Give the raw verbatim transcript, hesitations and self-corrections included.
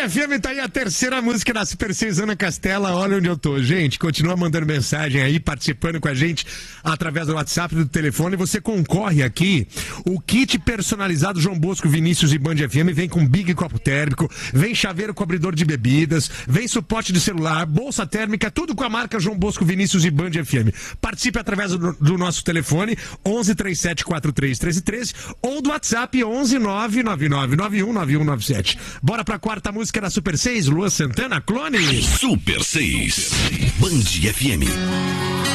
F M tá aí a terceira música da Super seis, Ana Castela, olha onde eu tô. Gente, continua mandando mensagem aí, participando com a gente através do WhatsApp, do telefone. Você concorre aqui, o kit personalizado João Bosco, Vinícius e Band F M vem com Big Copo Térmico, vem chaveiro cobridor de bebidas, vem suporte de celular, bolsa térmica, tudo com a marca João Bosco, Vinícius e Band F M. Participe através do, do nosso telefone onze, trinta e sete, quarenta e três, treze, treze ou do WhatsApp onze, nove nove nove nove um nove um nove sete. Bora pra quarta música da Super seis, Lua Santana, Clone. Super seis, Band F M.